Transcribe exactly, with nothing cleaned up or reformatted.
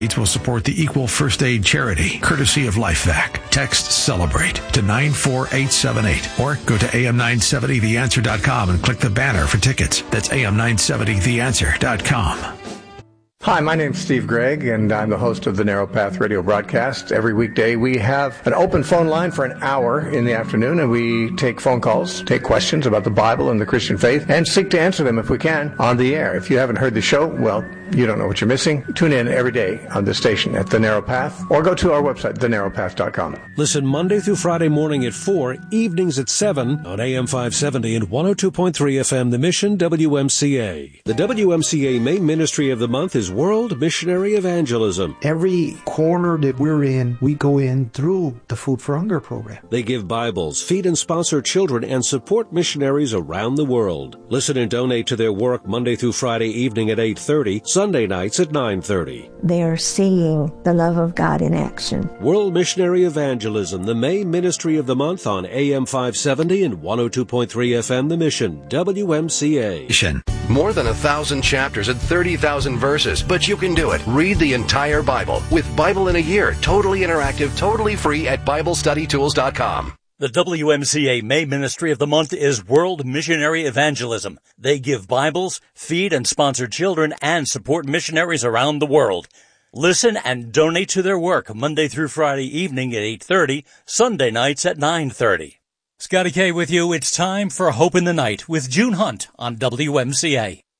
It will support the Equal First Aid Charity, courtesy of LifeVac. Text CELEBRATE to nine four eight seven eight or go to A M nine seventy the answer dot com and click the banner for tickets. That's A M nine seventy the answer dot com. Hi, my name's Steve Gregg, and I'm the host of the Narrow Path radio broadcast. Every weekday, we have an open phone line for an hour in the afternoon, and we take phone calls, take questions about the Bible and the Christian faith, and seek to answer them, if we can, on the air. If you haven't heard the show, well, you don't know what you're missing. Tune in every day on this station at The Narrow Path, or go to our website, the narrow path dot com. Listen Monday through Friday morning at four, evenings at seven on A M five seventy and one oh two point three F M, The Mission W M C A. The W M C A main ministry of the month is World Missionary Evangelism. Every corner that we're in, we go in through the Food for Hunger program. They give Bibles, feed and sponsor children, and support missionaries around the world. Listen and donate to their work Monday through Friday evening at eight thirty, Sunday nights at nine thirty. They are seeing the love of God in action. World Missionary Evangelism, the main ministry of the month on A M five seventy and one oh two point three F M, The Mission W M C A. More than a thousand chapters and thirty thousand verses, but you can do it. Read the entire Bible with Bible in a Year, totally interactive, totally free at Bible Study Tools dot com. The W M C A May Ministry of the Month is World Missionary Evangelism. They give Bibles, feed and sponsor children, and support missionaries around the world. Listen and donate to their work Monday through Friday evening at eight thirty, Sunday nights at nine thirty. Scotty K with you. It's time for Hope in the Night with June Hunt on W M C A.